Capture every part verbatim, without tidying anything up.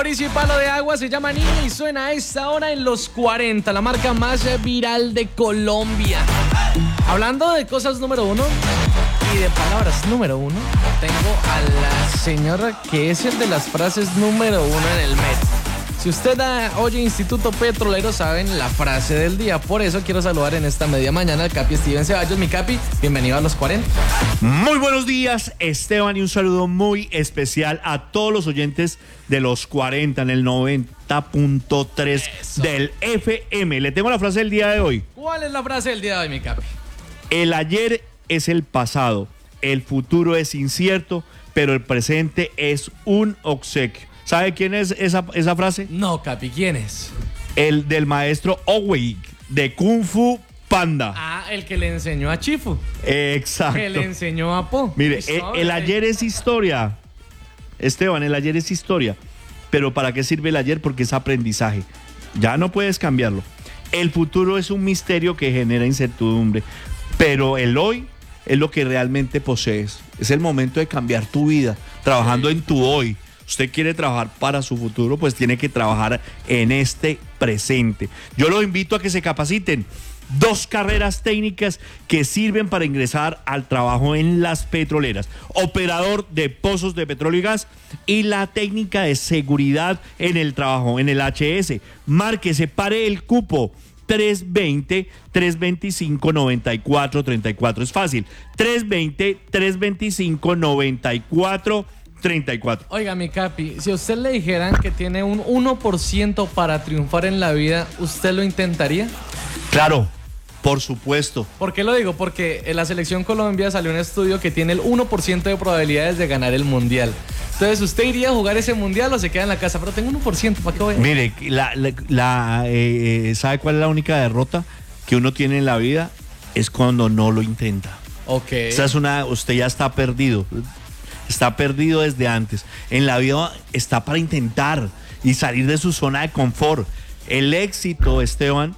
Mauricio y Palo de Agua, se llama Niña y suena a esta hora en los cuarenta, la marca más viral de Colombia. Hablando de cosas número uno y de palabras número uno, tengo a la señora que es el de las frases número uno en el Met. Si usted ah, oye Instituto Petrolero, saben la frase del día. Por eso quiero saludar en esta media mañana al Capi Steven Ceballos. Mi Capi, bienvenido a los cuarenta. Muy buenos días, Esteban, y un saludo muy especial a todos los oyentes de los cuarenta en el noventa punto tres del F M. Le tengo la frase del día de hoy. ¿Cuál es la frase del día de hoy, mi Capi? El ayer es el pasado, el futuro es incierto, pero el presente es un obsequio. ¿Sabe quién es esa, esa frase? No, Capi, ¿quién es? El del maestro Owei de Kung Fu Panda. Ah, el que le enseñó a Chifu. Exacto. Que le enseñó a Po. Mire, el, el ayer es historia. Esteban, el ayer es historia. Pero ¿para qué sirve el ayer? Porque es aprendizaje. Ya no puedes cambiarlo. El futuro es un misterio que genera incertidumbre. Pero el hoy es lo que realmente posees. Es el momento de cambiar tu vida, trabajando sí. en tu hoy. Usted quiere trabajar para su futuro, pues tiene que trabajar en este presente. Yo los invito a que se capaciten. Dos carreras técnicas que sirven para ingresar al trabajo en las petroleras. Operador de pozos de petróleo y gas y la técnica de seguridad en el trabajo, en el H S. Marque, separe el cupo. tres dos cero, tres dos cinco, nueve cuatro tres cuatro. Es fácil. tres dos cero, tres dos cinco, nueve cuatro treinta y cuatro. Oiga, mi Capi, si a usted le dijeran que tiene un uno por ciento para triunfar en la vida, ¿usted lo intentaría? Claro, por supuesto. ¿Por qué lo digo? Porque en la Selección Colombia salió un estudio que tiene el uno por ciento de probabilidades de ganar el Mundial. Entonces, ¿usted iría a jugar ese Mundial o se queda en la casa? Pero tengo uno por ciento, ¿para qué voy? Mire, la, la, la, eh, ¿sabe cuál es la única derrota que uno tiene en la vida? Es cuando no lo intenta. Ok. Esa es una, usted ya está perdido. Está perdido desde antes. En la vida está para intentar y salir de su zona de confort. El éxito, Esteban,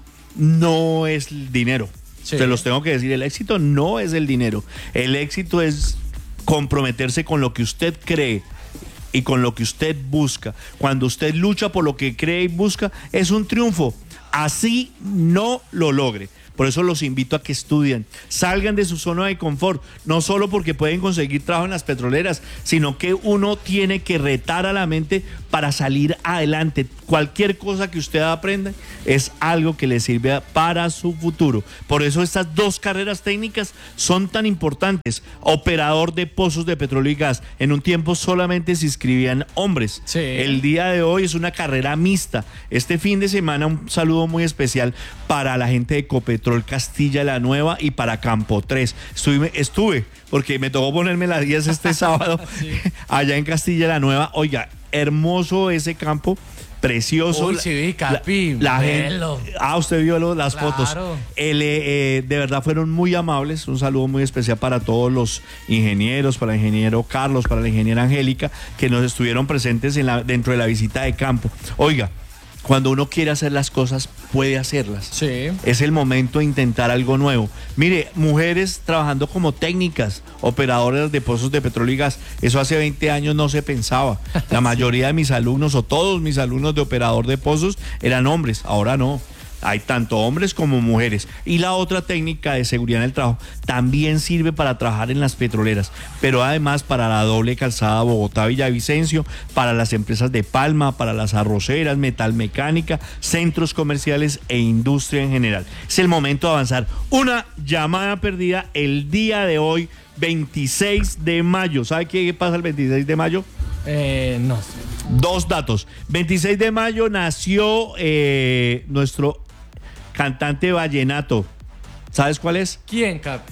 no es el dinero. Sí. Te los tengo que decir, el éxito no es el dinero. El éxito es comprometerse con lo que usted cree y con lo que usted busca. Cuando usted lucha por lo que cree y busca, es un triunfo. Así no lo logre. Por eso los invito a que estudien, salgan de su zona de confort, no solo porque pueden conseguir trabajo en las petroleras, sino que uno tiene que retar a la mente para salir adelante. Cualquier cosa que usted aprenda es algo que le sirve para su futuro. Por eso estas dos carreras técnicas son tan importantes. Operador de pozos de petróleo y gas. En un tiempo solamente se inscribían hombres. Sí. El día de hoy es una carrera mixta. Este fin de semana un saludo muy especial para la gente de Ecopetrol Castilla la Nueva y para Campo tres. Estuve, estuve porque me tocó ponerme las diez este sábado sí. allá en Castilla la Nueva. Oiga, hermoso ese campo, precioso. Uy, sí, Capi, la, la gente, ah, usted vio lo, las claro. fotos. El, eh, de verdad fueron muy amables. Un saludo muy especial para todos los ingenieros, para el ingeniero Carlos, para la ingeniera Angélica, que nos estuvieron presentes en la, dentro de la visita de campo. Oiga, cuando uno quiere hacer las cosas, puede hacerlas. Sí. Es el momento de intentar algo nuevo. Mire, mujeres trabajando como técnicas, operadoras de pozos de petróleo y gas. Eso hace veinte años no se pensaba. La mayoría de mis alumnos, o todos mis alumnos de operador de pozos, eran hombres. Ahora no. Hay tanto hombres como mujeres. Y la otra técnica de seguridad en el trabajo también sirve para trabajar en las petroleras, pero además para la doble calzada Bogotá-Villavicencio, para las empresas de Palma, para las arroceras, metalmecánica, centros comerciales e industria en general. Es el momento de avanzar. Una llamada perdida el día de hoy, veintiséis de mayo. ¿Sabe qué pasa el veintiséis de mayo? Eh, no sé. Dos datos. veintiséis de mayo nació eh, nuestro cantante vallenato. ¿Sabes cuál es? ¿Quién, Cap?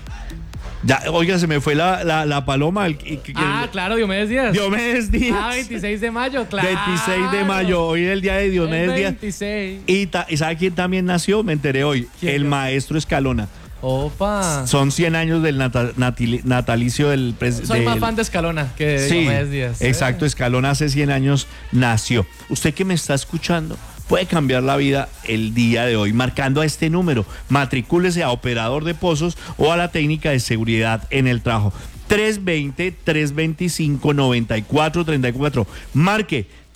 Ya, oiga, se me fue la, la, la paloma. El, el, ah, el, claro, Diomedes Díaz. Diomedes Díaz. Ah, veintiséis de mayo, claro. veintiséis de mayo, hoy es el día de Diomedes Díaz. veintiséis. Y, ta, ¿Y sabe quién también nació? Me enteré hoy. El maestro Escalona. Opa. Son cien años del natal, natil, natalicio del presidente. Soy del... más fan de Escalona que de sí, Diomedes Díaz. Exacto, Escalona hace cien años nació. Usted que me está escuchando puede cambiar la vida el día de hoy marcando a este número. Matricúlese a operador de pozos o a la técnica de seguridad en el trabajo. tres dos cero, tres dos cinco, nueve cuatro tres cuatro. Marque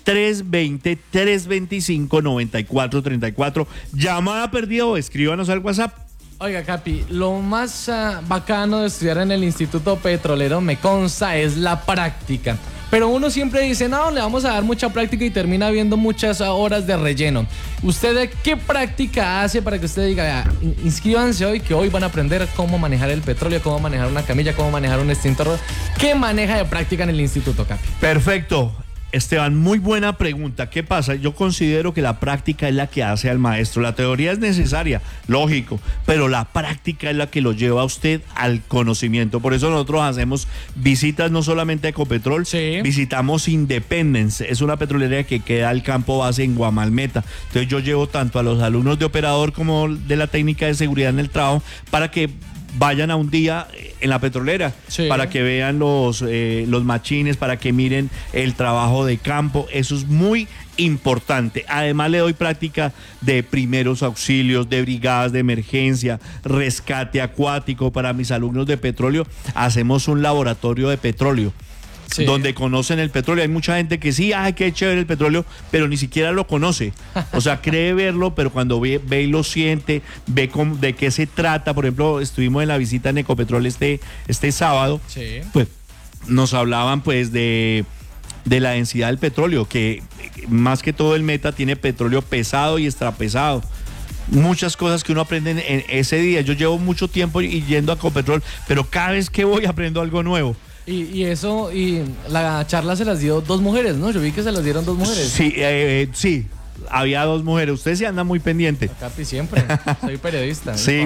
tres dos cero, tres dos cinco, nueve cuatro tres cuatro. Llamada perdida o escríbanos al WhatsApp. Oiga, Capi, lo más uh, bacano de estudiar en el Instituto Petrolero, me consta, es la práctica. Pero uno siempre dice, no, le vamos a dar mucha práctica y termina viendo muchas horas de relleno. ¿Usted qué práctica hace para que usted diga, inscríbanse hoy, que hoy van a aprender cómo manejar el petróleo, cómo manejar una camilla, cómo manejar un extintor? ¿Qué maneja de práctica en el Instituto, Capi? Perfecto. Esteban, muy buena pregunta. ¿Qué pasa? Yo considero que la práctica es la que hace al maestro. La teoría es necesaria, lógico, pero la práctica es la que lo lleva a usted al conocimiento. Por eso nosotros hacemos visitas no solamente a Ecopetrol, sí. visitamos Independence. Es una petrolera que queda al campo base en Guamalmeta. Entonces yo llevo tanto a los alumnos de operador como de la técnica de seguridad en el trabajo para que vayan a un día en la petrolera, sí, para que vean los, eh, los machines, para que miren el trabajo de campo. Eso es muy importante. Además le doy práctica de primeros auxilios, de brigadas de emergencia, rescate acuático. Para mis alumnos de petróleo hacemos un laboratorio de petróleo. Sí. Donde conocen el petróleo. Hay mucha gente que sí, ay, qué chévere el petróleo, pero ni siquiera lo conoce. O sea, cree verlo, pero cuando ve, ve y lo siente, ve cómo, de qué se trata. Por ejemplo, estuvimos en la visita en Ecopetrol este, este sábado. Sí. Pues nos hablaban pues de, de la densidad del petróleo, que más que todo el Meta tiene petróleo pesado y extrapesado. Muchas cosas que uno aprende en, en ese día. Yo llevo mucho tiempo yendo a Ecopetrol, pero cada vez que voy aprendo algo nuevo. Y, y eso, y la charla se las dio dos mujeres, ¿no? Yo vi que se las dieron dos mujeres. Sí, eh, sí, había dos mujeres. Usted se anda muy pendiente. Capi, siempre. Soy periodista. Sí,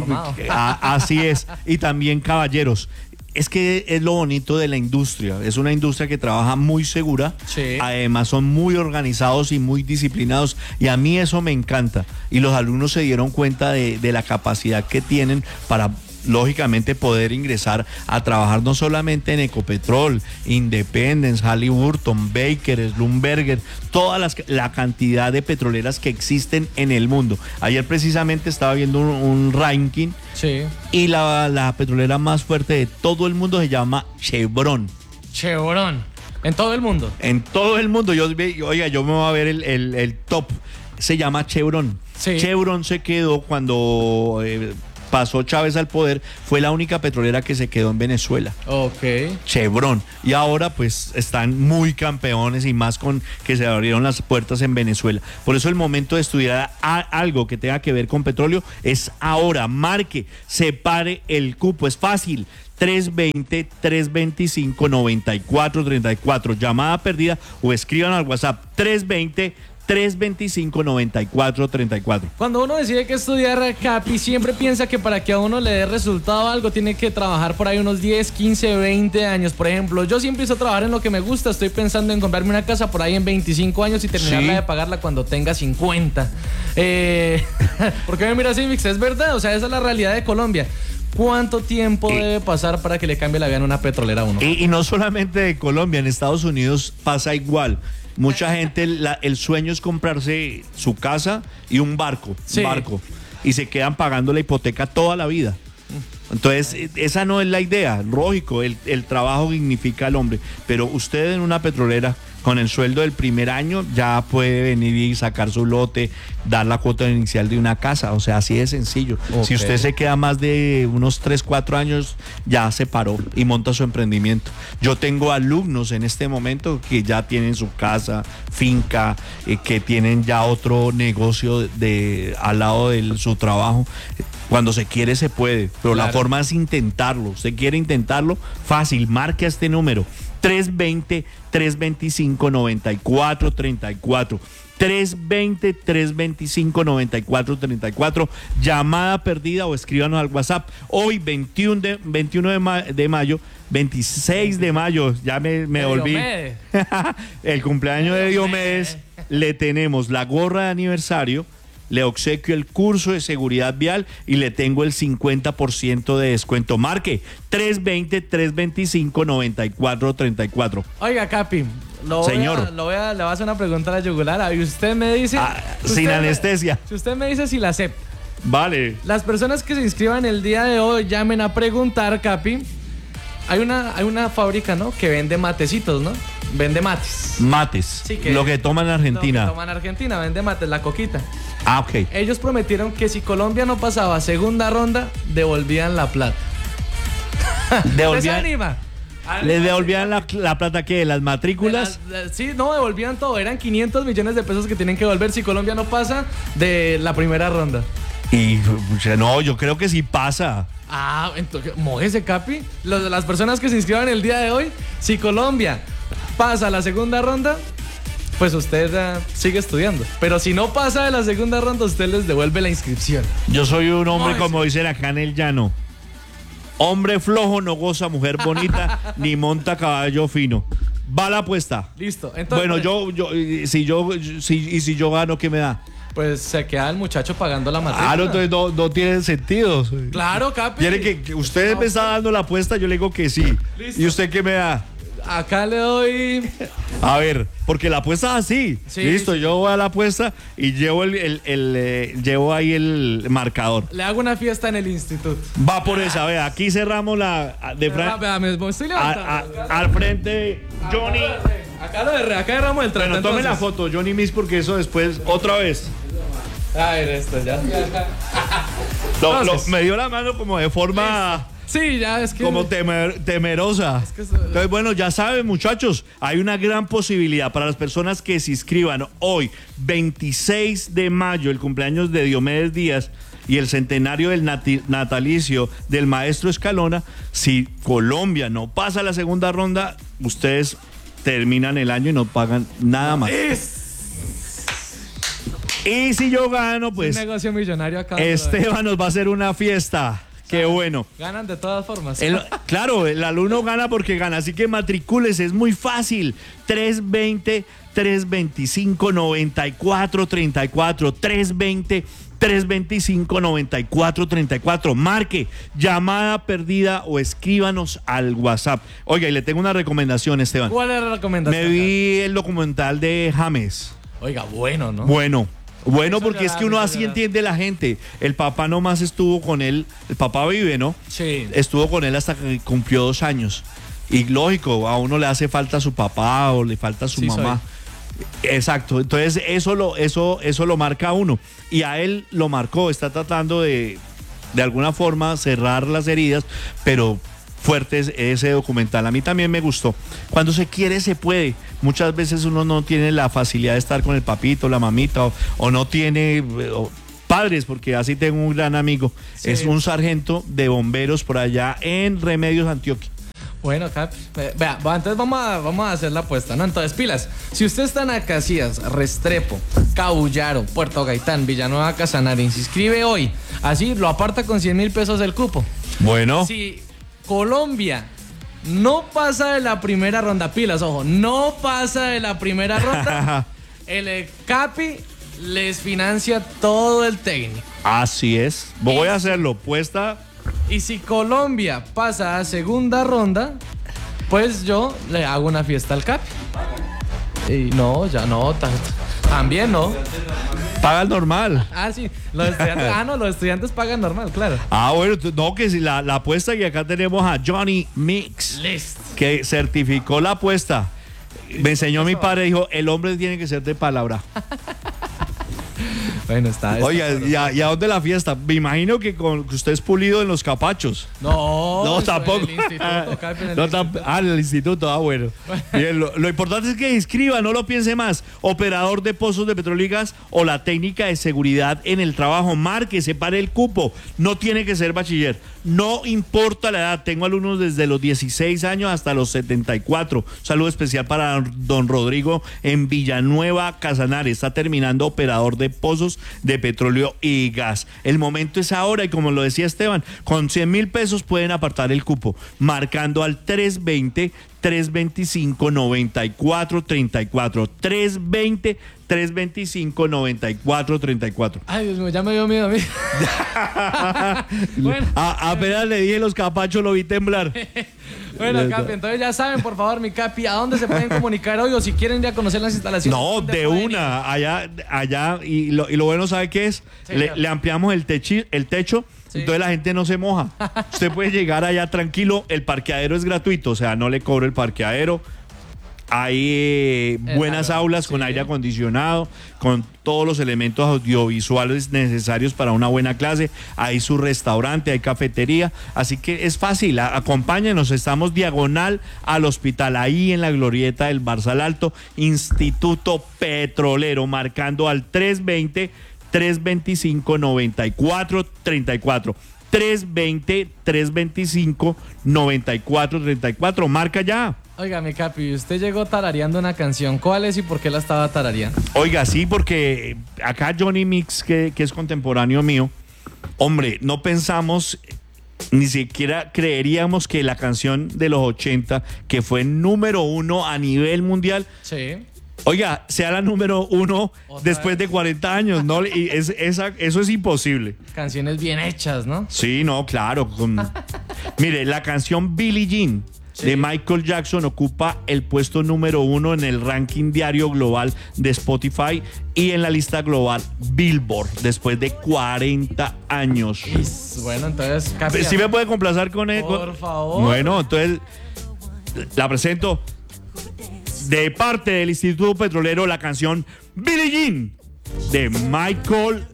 a, así es. Y también caballeros. Es que es lo bonito de la industria. Es una industria que trabaja muy segura. Sí. Además son muy organizados y muy disciplinados. Y a mí eso me encanta. Y los alumnos se dieron cuenta de, de la capacidad que tienen para, lógicamente, poder ingresar a trabajar no solamente en Ecopetrol, Independence, Halliburton, Baker, Schlumberger, toda las, la cantidad de petroleras que existen en el mundo. Ayer precisamente estaba viendo un, un ranking, sí, y la, la petrolera más fuerte de todo el mundo se llama Chevron. Chevron. ¿En todo el mundo? En todo el mundo. Yo, oiga, yo me voy a ver el, el, el top. Se llama Chevron. Sí. Chevron se quedó cuando Eh, pasó Chávez al poder, fue la única petrolera que se quedó en Venezuela. Ok. Chevron. Y ahora pues están muy campeones, y más con que se abrieron las puertas en Venezuela. Por eso el momento de estudiar a algo que tenga que ver con petróleo es ahora. Marque, separe el cupo, es fácil. tres dos cero, tres dos cinco, nueve cuatro tres cuatro. Llamada perdida o escriban al WhatsApp tres dos cero, tres dos cinco, nueve cuatro tres cuatro. Cuando uno decide que estudiar, Capi, siempre piensa que para que a uno le dé resultado algo tiene que trabajar por ahí unos diez, quince, veinte años. Por ejemplo, yo sí empiezo a trabajar en lo que me gusta. Estoy pensando en comprarme una casa por ahí en veinticinco años y terminarla ¿Sí? de pagarla cuando tenga cincuenta. Eh, ¿Por qué me mira así, Mix? Es verdad, o sea, esa es la realidad de Colombia. ¿Cuánto tiempo y, debe pasar para que le cambie la vida en una petrolera a uno? Y, y no solamente de Colombia, en Estados Unidos pasa igual. Mucha gente, la, el sueño es comprarse su casa y un barco, sí. un barco, y se quedan pagando la hipoteca toda la vida. Entonces, esa no es la idea. Lógico, el, el trabajo dignifica al hombre, pero usted en una petrolera, con el sueldo del primer año, ya puede venir y sacar su lote, dar la cuota inicial de una casa. O sea, así de sencillo. Okay. Si usted se queda más de unos tres, cuatro años, ya se paró y monta su emprendimiento. Yo tengo alumnos en este momento que ya tienen su casa, finca, eh, que tienen ya otro negocio de, de al lado de su trabajo. Cuando se quiere se puede, pero claro, la forma es intentarlo. Usted quiere intentarlo, fácil, marque a este número tres dos cero, tres dos cinco, nueve cuatro tres cuatro. tres dos cero, tres dos cinco, nueve cuatro tres cuatro. Llamada perdida o escríbanos al WhatsApp. Hoy veintiuno de, veintiuno de, ma- de mayo, veintiséis de mayo, ya me, me volví. El cumpleaños de Diomedes. Le tenemos la gorra de aniversario, le obsequio el curso de seguridad vial y le tengo el cincuenta por ciento de descuento. Marque tres dos cero, tres dos cinco, nueve cuatro tres cuatro. Oiga, Capi, lo Señor. Voy a, lo voy a, le voy a hacer una pregunta a la yugular. Y usted me dice... Ah, usted sin me, anestesia. Si usted me dice si la acepta. Vale. Las personas que se inscriban el día de hoy llamen a preguntar, Capi. Hay una, hay una fábrica, ¿no?, que vende matecitos, ¿no? vende mates. Mates. Sí, que- lo que toman en Argentina. Lo que toman en Argentina, vende mates, la coquita. Ah, ok. Ellos prometieron que si Colombia no pasaba segunda ronda, devolvían la plata. Devolvían- ¿Les anima? ¿Les devolvían la, la plata que las matrículas? De las- de- sí, no, devolvían todo. Eran quinientos millones de pesos que tienen que devolver si Colombia no pasa de la primera ronda. Y pucha, no, yo creo que sí pasa. Ah, entonces, mójese, Capi. Los- las personas que se inscriban el día de hoy, si Colombia pasa a la segunda ronda, pues usted ah, sigue estudiando. Pero si no pasa de la segunda ronda, usted les devuelve la inscripción. Yo soy un hombre, No, como dicen acá en el llano. Hombre flojo no goza mujer bonita ni monta caballo fino. Va la apuesta. Listo. Entonces, Bueno, yo, yo, y si yo, si, y si yo gano, ¿qué me da? pues se queda el muchacho pagando la matrícula. Ah, no, entonces no, no tiene sentido. Claro, Capi. Quiere que, que usted me está dando la apuesta, yo le digo que sí. Listo. ¿Y usted qué me da? Acá le doy. A ver, porque la apuesta es así. Sí, Listo, sí. yo voy a la apuesta y llevo el, el- el, eh, llevo ahí el marcador. Le hago una fiesta en el instituto. Va por esa, vea, aquí cerramos la de Vea, Fran. vea, me estoy a- levantando. a- al frente, Johnny. Acá lo de acá derramos el trato. Bueno, tome la entonces. foto, Johnny Miss, porque eso después, otra vez. A ver, esto ya. Lo- lo- Entonces. me dio la mano como de forma Sí, ya es que. como temer- temerosa. que eso- Entonces, bueno, ya saben, muchachos, hay una gran posibilidad para las personas que se inscriban hoy, veintiséis de mayo, el cumpleaños de Diomedes Díaz y el centenario del nati- natalicio del maestro Escalona. Si Colombia no pasa la segunda ronda, ustedes terminan el año y no pagan nada más. Es Y si yo gano, pues un negocio millonario acá. Esteban nos va a hacer una fiesta. Qué bueno. Ganan de todas formas. El- claro, el alumno gana porque gana, así que matricúlese, es muy fácil. tres veinte, tres veinticinco, noventa y cuatro treinta y cuatro, tres veinte, tres veinticinco, noventa y cuatro treinta y cuatro. Marque, llamada perdida o escríbanos al WhatsApp. Oiga, y le tengo una recomendación, Esteban. ¿Cuál es la recomendación? Me vi el documental de James. Oiga, bueno, ¿no? Bueno, bueno, Hizo porque es llorar, que uno hizo así llorar. entiende la gente. El papá nomás estuvo con él, el papá vive, ¿no? Sí. Estuvo con él hasta que cumplió dos años. Y lógico, a uno le hace falta su papá o le falta su Sí, mamá. Exacto, entonces eso lo, eso, eso lo marca a uno. Y a él lo marcó, está tratando de, de alguna forma, cerrar las heridas, pero fuerte es ese documental. A mí también me gustó. Cuando se quiere, se puede. Muchas veces uno no tiene la facilidad de estar con el papito, la mamita, o, o no tiene eh, o padres, porque así tengo un gran amigo. Sí. Es un sargento de bomberos por allá en Remedios, Antioquia. Bueno, Cap, ve- vea, va, entonces vamos a, vamos a hacer la apuesta, ¿no? Entonces, pilas, si usted está en Acacías, Restrepo, Cabullaro, Puerto Gaitán, Villanueva, Casanare, se inscribe hoy, así lo aparta con cien mil pesos el cupo. Bueno. Si Colombia no pasa de la primera ronda, pilas, ojo, no pasa de la primera ronda, el eh, Capi les financia todo el técnico. Así es. Voy a hacerlo. Puesta. Y si Colombia pasa a segunda ronda, pues yo le hago una fiesta al Capi. Y no, ya no, ta- también no. Paga el normal. Ah, sí, los estudiantes, ah, no, los estudiantes pagan normal, claro. Ah, bueno, tú- no, que si la, la apuesta, y acá tenemos a Johnny Mix, Listo. que certificó la apuesta. Me enseñó mi padre, dijo, el hombre tiene que ser de palabra. Bueno, está. está Oiga, bueno. ¿y a, y a dónde la fiesta? Me imagino que, con, que usted es pulido en los capachos. No, No, eso tampoco. en el instituto, Capi, en el No, tam- instituto. ah, en el instituto, ah, bueno. Bien, lo, lo importante es que inscriba, no lo piense más. Operador de pozos de petróleo y gas o la técnica de seguridad en el trabajo. Marque, separe el cupo. No tiene que ser bachiller. No importa la edad. Tengo alumnos desde los dieciséis años hasta los setenta y cuatro. Un saludo especial para don Rodrigo en Villanueva, Casanare. Está terminando operador de pozos de petróleo y gas. El momento es ahora y como lo decía Esteban, con cien mil pesos pueden apartar el cupo, marcando al tres veinte, tres veinticinco, noventa y cuatro treinta y cuatro. tres veinte, tres veinticinco, noventa y cuatro treinta y cuatro. Ay, Dios mío, ya me dio miedo a mí. Bueno. A- apenas le dije los capachos, lo vi temblar. Bueno, Capi, entonces ya saben, por favor, mi Capi, ¿a dónde se pueden comunicar hoy? O si quieren ya conocer las instalaciones. No, ¿dónde de pueden ir? una, allá, allá, y lo, y lo bueno, ¿sabe qué es? Le, Señor. le ampliamos el, techi- el techo, Sí. entonces la gente no se moja. Usted puede llegar allá tranquilo, el parqueadero es gratuito, o sea, no le cobro el parqueadero. hay eh, buenas Exacto, aulas sí. con aire acondicionado, con todos los elementos audiovisuales necesarios para una buena clase. Hay su restaurante, hay cafetería, así que es fácil. A- acompáñenos, estamos diagonal al hospital, ahí en la glorieta del Barzal Alto, Instituto Petrolero, marcando al tres veinte, tres veinticinco, noventa y cuatro treinta y cuatro. tres veinte, tres veinticinco, noventa y cuatro treinta y cuatro. Marca ya. Oiga, mi Capi, usted llegó tarareando una canción. ¿Cuál es y por qué la estaba tarareando? Oiga, sí, porque acá Johnny Mix, que, que es contemporáneo mío, hombre, no pensamos, ni siquiera creeríamos que la canción de los ochenta, que fue número uno a nivel mundial, Sí. oiga, sea la número uno Otra después vez. de cuarenta años, ¿no? Y es, esa, eso es imposible. Canciones bien hechas, ¿no? Sí, no, claro. con- Mire, la canción Billie Jean Sí. de Michael Jackson ocupa el puesto número uno en el ranking diario global de Spotify y en la lista global Billboard después de cuarenta años. Bueno, entonces, Capi. ¿Sí me puede complacer con él? Por favor. Bueno, entonces la presento de parte del Instituto Petrolero, la canción Billie Jean de Michael